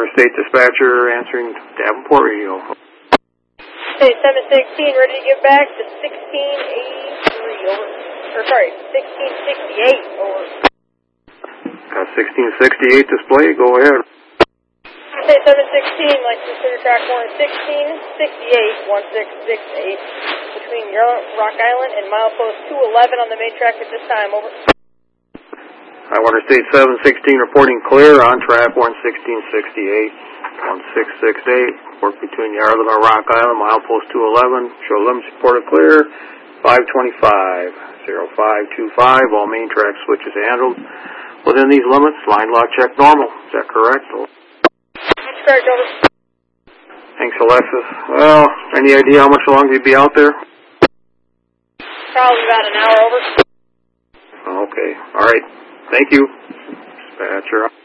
Whitewater State Dispatcher answering Davenport Radio. Hey, 716, ready to get back to 1683, over. Or sorry, 1668, over. Got 1668 display, go ahead. Hey, 716, like consider track 1668, 1668, between Rock Island and milepost 211 on the main track at this time, over. Whitewater State 716 reporting clear on track 1668, 1668, work between Yarlin and Rock Island, milepost 211, show limits reported clear, 525, 0525, all main track switches handled. Within these limits, line lock check normal, is that correct? That's correct, over. Thanks, Alexis. Well, any idea how much longer you'd be out there? Probably about an hour, over. Okay, all right. Thank you. Dispatcher.